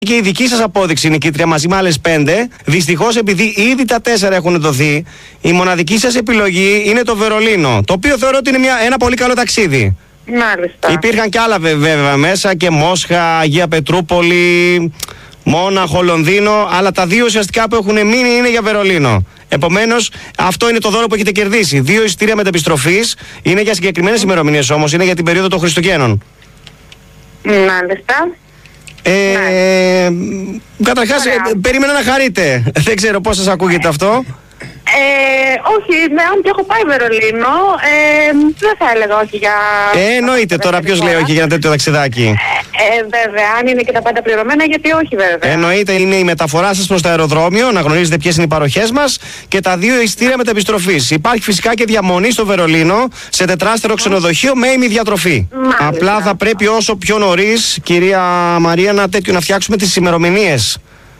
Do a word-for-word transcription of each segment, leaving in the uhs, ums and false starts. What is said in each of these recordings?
Και η δική σας απόδειξη, νικήτρια, μαζί με άλλες πέντε. Δυστυχώς, επειδή ήδη τα τέσσερα έχουν δοθεί, η μοναδική σας επιλογή είναι το Βερολίνο. Το οποίο θεωρώ ότι είναι μια, ένα πολύ καλό ταξίδι. Μάλιστα. Υπήρχαν και άλλα βέβαια μέσα, και Μόσχα, Αγία Πετρούπολη, Μόναχο, Λονδίνο. Αλλά τα δύο ουσιαστικά που έχουν μείνει είναι για Βερολίνο. Επομένως, αυτό είναι το δώρο που έχετε κερδίσει. Δύο εισιτήρια μετεπιστροφής. Είναι για συγκεκριμένες ημερομηνίες όμως, είναι για την περίοδο των Χριστουγέννων. Μάλιστα. Ε, ναι. Καταρχάς, ε, περίμενα να χαρείτε. Δεν ξέρω πώς σας ακούγεται αυτό. Ε, όχι, ναι, αν και έχω πάει Βερολίνο, ε, δεν θα έλεγα όχι για... Ε, εννοείται τώρα, ποιος λέει όχι για ένα τέτοιο ταξιδάκι. Ε, ε, βέβαια, αν είναι και τα πάντα πληρωμένα, γιατί όχι βέβαια. Εννοείται, είναι η μεταφορά σας προς το αεροδρόμιο, να γνωρίζετε ποιες είναι οι παροχές μας, και τα δύο εισιτήρια μετεπιστροφής. Υπάρχει φυσικά και διαμονή στο Βερολίνο, σε τετράστερο ξενοδοχείο με ημιδιατροφή. Μάλιστα. Απλά θα πρέπει όσο πιο νωρίς, κυρία Μαρία, να, τέτοιο, να φτιάξουμε τις ημερομηνίες.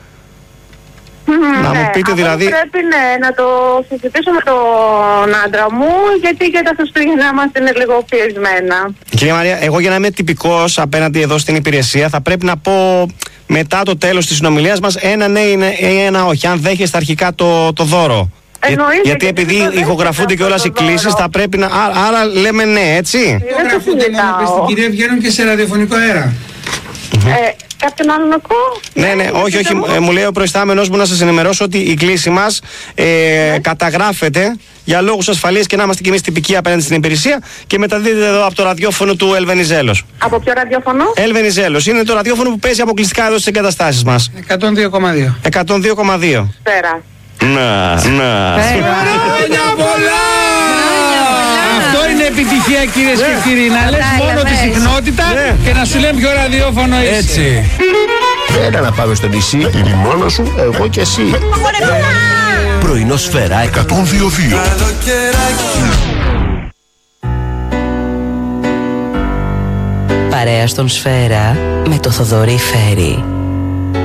Mm, να ναι, μου πείτε δηλαδή. Πρέπει ναι, να το συζητήσω με τον άντρα μου, γιατί και τα Χριστούγεννα μας είναι λίγο πιεσμένα. Κυρία Μαρία, εγώ για να είμαι τυπικός απέναντι εδώ στην υπηρεσία, θα πρέπει να πω μετά το τέλος της συνομιλίας μας ένα ναι ή ένα όχι, αν δέχεστε αρχικά το, το δώρο. Εννοείται, γιατί επειδή ηχογραφούνται και όλες οι κλήσεις, θα πρέπει να. Άρα, άρα λέμε ναι, έτσι. Ηχογραφούνται μόνο πες στην κυρία, βγαίνουν και σε ραδιοφωνικό αέρα. Ε, κάποιον άλλον ακούω? Ναι, ναι, όχι, όχι. Ε, μου λέει ο προϊστάμενος μου να σας ενημερώσω ότι η κλήση μας ε, ναι. καταγράφεται για λόγους ασφαλείας και να είμαστε κι εμείς τυπικοί απέναντι στην υπηρεσία, και μεταδίδεται εδώ από το ραδιόφωνο του Ελβενιζέλος. Από ποιο ραδιόφωνο? Ελβενιζέλος. Είναι το ραδιόφωνο που παίζει αποκλειστικά εδώ στις εγκαταστάσεις μας. εκατόν δύο κόμμα δύο. εκατόν δύο κόμμα δύο. Πέρα. Να, να. Χρόνια πολλά! Αυτό είναι επιτυχία, κυρίες και κύριοι. Να λες μόνο τη συχνότητα και να σου λέμε ποιο ραδιόφωνο είσαι. Έτσι. Έλα να πάμε στο νησί. Η μόνα σου, εγώ και εσύ. Πρωινό Σφαίρα εκατόν δύο κόμμα δύο. Παρέα στον Σφαίρα με το Θοδωρή Φέρι.